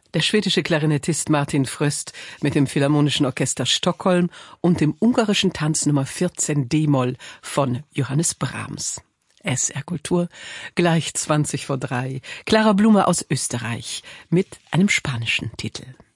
Der schwedische Klarinettist Martin Fröst mit dem Philharmonischen Orchester Stockholm und dem ungarischen Tanz Nummer 14 D-Moll von Johannes Brahms. SR Kultur, gleich 3:20. Clara Blume aus Österreich mit einem spanischen Titel.